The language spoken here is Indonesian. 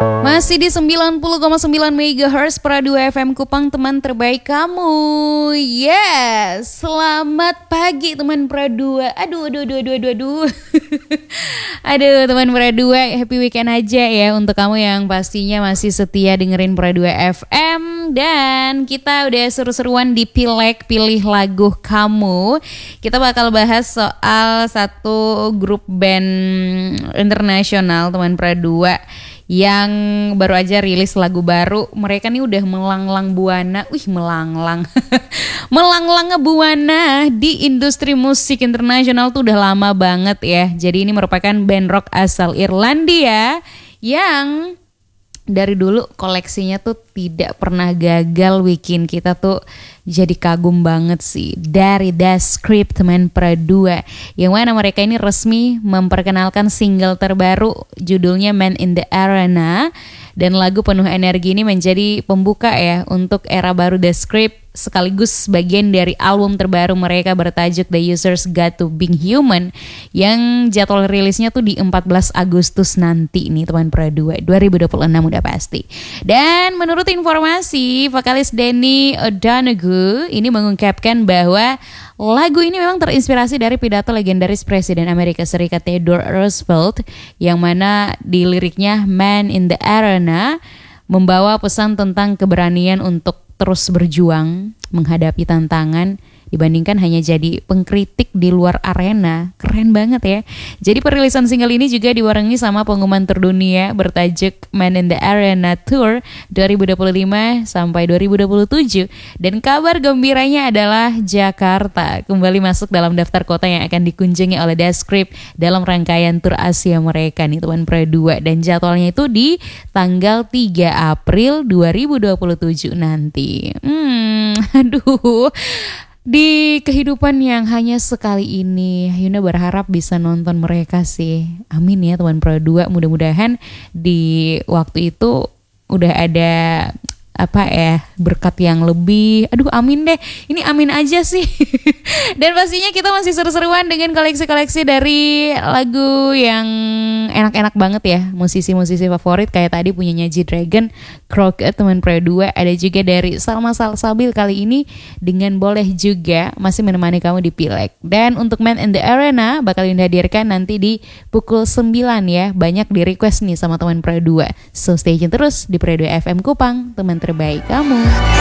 Masih di 90,9 MHz Pradu FM Kupang, teman terbaik kamu. Yes, selamat pagi teman Pradu. Aduh. Aduh teman Pradu, happy weekend aja ya untuk kamu yang pastinya masih setia dengerin Pradu FM. Dan kita udah seru-seruan di Pileg, pilih lagu kamu. Kita bakal bahas soal satu grup band internasional teman Pradu yang baru aja rilis lagu baru. Mereka nih udah melanglang buana. Melanglang melanglang buana di industri musik internasional tuh udah lama banget ya. Jadi ini merupakan band rock asal Irlandia yang dari dulu koleksinya tuh tidak pernah gagal bikin kita tuh jadi kagum banget sih. Dari The Script teman Pradu, yang mana mereka ini resmi memperkenalkan single terbaru judulnya Man in the Arena. Dan lagu penuh energi ini menjadi pembuka ya untuk era baru The Script, sekaligus bagian dari album terbaru mereka bertajuk The Users Got to Be Human yang jadwal rilisnya tuh di 14 Agustus nanti nih teman Pradu 2026 udah pasti. Dan menurut informasi, vokalis Danny O'Donoghue ini mengungkapkan bahwa lagu ini memang terinspirasi dari pidato legendaris Presiden Amerika Serikat Theodore Roosevelt, yang mana di liriknya Man in the Arena membawa pesan tentang keberanian untuk terus berjuang menghadapi tantangan dibandingkan hanya jadi pengkritik di luar arena. Keren banget ya. Jadi perilisan single ini juga dibarengi sama pengumuman tur dunia bertajuk Man in the Arena Tour 2025 sampai 2027. Dan kabar gembiranya adalah Jakarta kembali masuk dalam daftar kota yang akan dikunjungi oleh The Script dalam rangkaian tur Asia mereka nih teman Pradu. Dan jadwalnya itu di tanggal 3 April 2027 nanti. Aduh. Di kehidupan yang hanya sekali ini, Yuna berharap bisa nonton mereka sih. Amin ya teman Pradu. Mudah-mudahan di waktu itu udah ada berkat yang lebih. Aduh amin deh. Ini amin aja sih. Dan pastinya kita masih seru-seruan dengan koleksi-koleksi dari lagu yang enak-enak banget ya. Musisi-musisi favorit kayak tadi punyanya G-Dragon, Crooked teman Pradu. Ada juga dari Salma Salsabil kali ini dengan Boleh Juga masih menemani kamu di Pileg. Dan untuk Man in the Arena bakal dihadirkan nanti di pukul 9 ya. Banyak di request nih sama teman Pradu. So stay tune terus di Pradu FM Kupang, teman terbaik kamu.